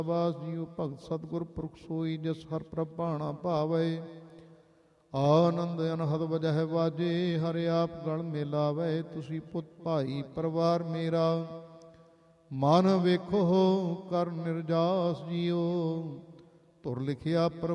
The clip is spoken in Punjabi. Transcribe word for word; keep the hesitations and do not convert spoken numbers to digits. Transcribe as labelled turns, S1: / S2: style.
S1: ਵਾਸ ਜੀਓ ਭਗਤ ਸਤਿਗੁਰ ਪੁਰਖ ਸੋਈ ਜਿਸ ਹਰ ਪ੍ਰਭ ਭਾਣਾ ਭਾਵੈ। ਆਨੰਦ ਅਨਹਦ ਵਜਹਿ ਵਾਜੇ ਹਰਿ ਆਪ ਗਲ ਮਿਲਾਵੈ। ਤੁਸੀਂ ਪੁੱਤ ਭਾਈ ਪਰਿਵਾਰ ਮੇਰਾ ਮਨ ਵੇਖੋ ਕਰ ਨਿਰਜਾਸ ਜੀਓ। ਤੁਰ ਲਿਖਿਆ